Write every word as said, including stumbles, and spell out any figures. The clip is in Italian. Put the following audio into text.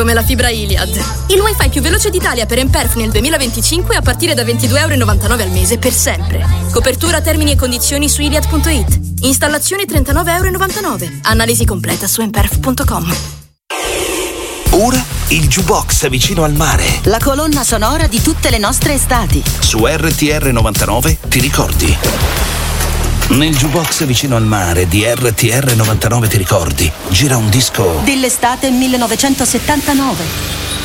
Come la fibra Iliad. Il wifi più veloce d'Italia per Emperf nel duemilaventicinque a partire da ventidue virgola novantanove euro al mese per sempre. Copertura, termini e condizioni su iliad punto it. Installazione trentanove virgola novantanove euro. Analisi completa su emperf punto com. Ora il Jukebox vicino al mare. La colonna sonora di tutte le nostre estati. Su R T R novantanove ti ricordi? Nel Jukebox vicino al mare di R T R novantanove ti ricordi? Gira un disco dell'estate millenovecentosettantanove.